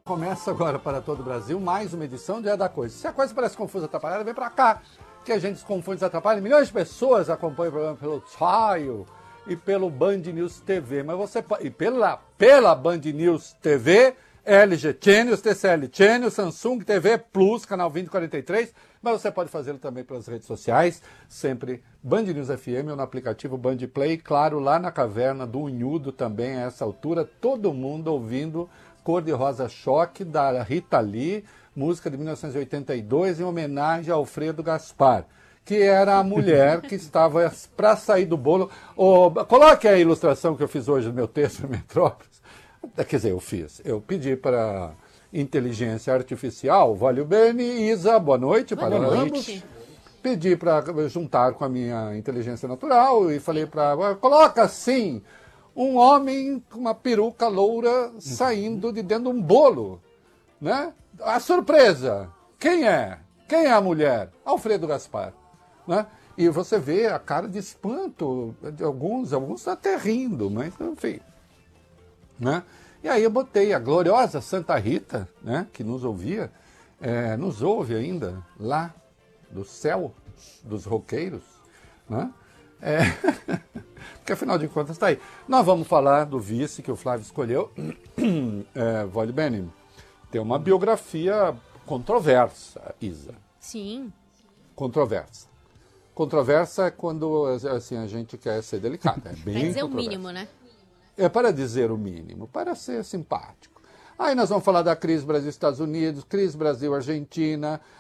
Começa agora para todo o Brasil mais uma edição de É da Coisa. Se a coisa parece confusa, atrapalhada, vem para cá, que a gente desconfunde, desatrapalha. Milhões de pessoas acompanham o programa pelo Trial e pelo Band News TV. Mas você pode, e pela Band News TV, LG Channels, TCL Channels, Samsung TV Plus, canal 2043. Mas você pode fazê-lo também pelas redes sociais, sempre Band News FM ou no aplicativo Band Play. Claro, lá na caverna do Unhudo também, a essa altura, todo mundo ouvindo Cor de Rosa Choque, da Rita Lee, música de 1982, em homenagem a Alfredo Gaspar, que era a mulher que estava para sair do bolo. Coloque a ilustração que eu fiz hoje no meu texto em Metrópolis. Quer dizer, eu pedi para inteligência artificial, Valeu Bene, Isa, boa noite para ambos. Pedi para juntar com a minha inteligência natural e falei para coloca assim um homem com uma peruca loura saindo de dentro de um bolo, né? A surpresa, quem é? Quem é a mulher? Alfredo Gaspar, né? E você vê a cara de espanto de alguns até rindo, mas enfim, né? E aí eu botei a gloriosa Santa Rita, né, que nos ouvia, nos ouve ainda lá do céu dos roqueiros, né? Porque afinal de contas está aí. Nós vamos falar do vice que o Flávio escolheu, Valeu Bene. Tem uma biografia controversa, Isa. Sim. Controversa. Controversa é quando assim, a gente quer ser delicado. É bem Quer dizer o controversa. mínimo, né? É para dizer o mínimo, para ser simpático. Aí nós vamos falar da crise Brasil-Estados Unidos, crise Brasil-Argentina,